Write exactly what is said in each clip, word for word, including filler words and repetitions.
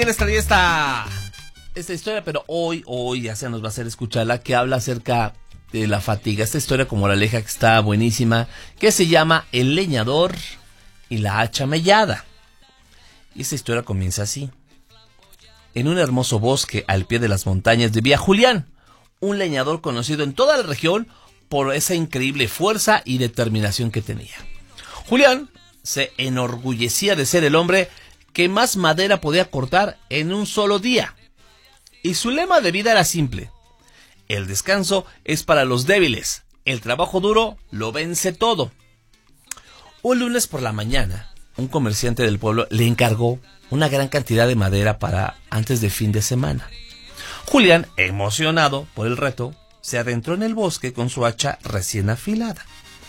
Les traía esta, esta historia, pero hoy, hoy ya se nos va a hacer escucharla, que habla acerca de la fatiga. Esta historia como la leja, que está buenísima, que se llama El leñador y la hacha mellada. Y esta historia comienza así. En un hermoso bosque al pie de las montañas vivía Julián, un leñador conocido en toda la región por esa increíble fuerza y determinación que tenía. Julián se enorgullecía de ser el hombre que más madera podía cortar en un solo día. Y su lema de vida era simple: el descanso es para los débiles, el trabajo duro lo vence todo. Un lunes por la mañana, un comerciante del pueblo le encargó una gran cantidad de madera para antes de fin de semana. Julián, emocionado por el reto, se adentró en el bosque con su hacha recién afilada.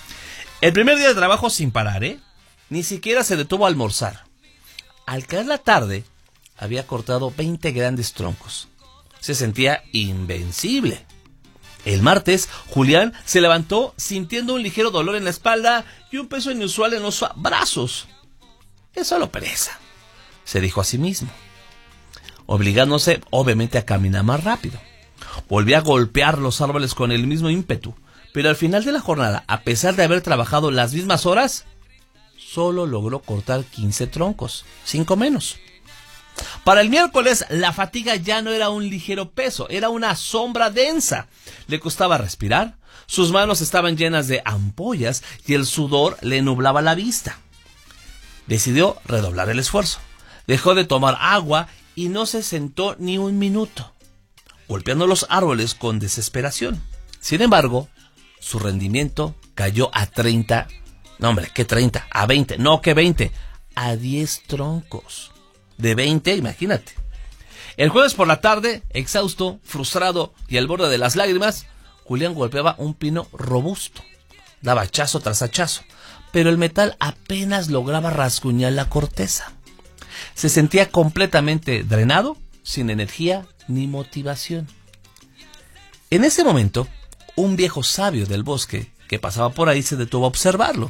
El primer día de trabajo sin parar, ¿eh? Ni siquiera se detuvo a almorzar. Al caer la tarde, había cortado veinte grandes troncos. Se sentía invencible. El martes, Julián se levantó sintiendo un ligero dolor en la espalda y un peso inusual en los brazos. Es solo pereza, se dijo a sí mismo, obligándose obviamente a caminar más rápido. Volvió a golpear los árboles con el mismo ímpetu, pero al final de la jornada, a pesar de haber trabajado las mismas horas, solo logró cortar quince troncos, cinco menos. Para el miércoles, la fatiga ya no era un ligero peso, era una sombra densa. Le costaba respirar, sus manos estaban llenas de ampollas y el sudor le nublaba la vista. Decidió redoblar el esfuerzo. Dejó de tomar agua y no se sentó ni un minuto, golpeando los árboles con desesperación. Sin embargo, su rendimiento cayó a treinta. No, hombre, ¿qué treinta? A veinte. No, ¿qué veinte? A diez troncos. De veinte, imagínate. El jueves por la tarde, exhausto, frustrado y al borde de las lágrimas, Julián golpeaba un pino robusto. Daba hachazo tras hachazo, pero el metal apenas lograba rasguñar la corteza. Se sentía completamente drenado, sin energía ni motivación. En ese momento, un viejo sabio del bosque que pasaba por ahí se detuvo a observarlo.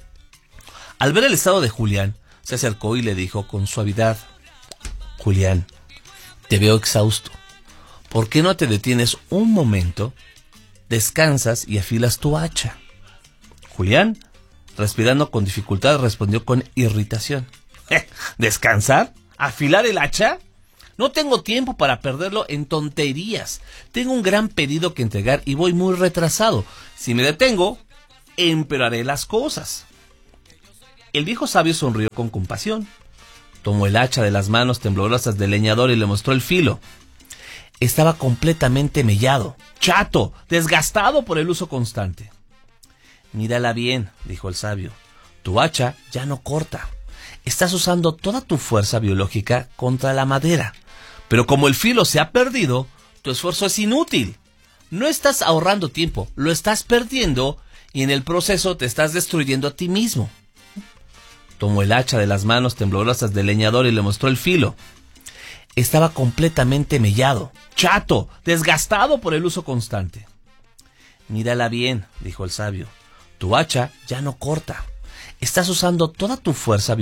Al ver el estado de Julián, se acercó y le dijo con suavidad: Julián, te veo exhausto. ¿Por qué no te detienes un momento, descansas y afilas tu hacha? Julián, respirando con dificultad, respondió con irritación: ¿descansar? ¿Afilar el hacha? No tengo tiempo para perderlo en tonterías. Tengo un gran pedido que entregar y voy muy retrasado. Si me detengo, empeoraré las cosas. El viejo sabio sonrió con compasión. Tomó el hacha de las manos temblorosas del leñador y le mostró el filo. Estaba completamente mellado, chato, desgastado por el uso constante. Mírala bien, dijo el sabio. Tu hacha ya no corta. Estás usando toda tu fuerza biológica contra la madera. Pero como el filo se ha perdido, tu esfuerzo es inútil. No estás ahorrando tiempo, lo estás perdiendo y en el proceso te estás destruyendo a ti mismo. Tomó el hacha de las manos temblorosas del leñador y le mostró el filo. Estaba completamente mellado, chato, desgastado por el uso constante. Mírala bien, dijo el sabio. Tu hacha ya no corta. Estás usando toda tu fuerza biológica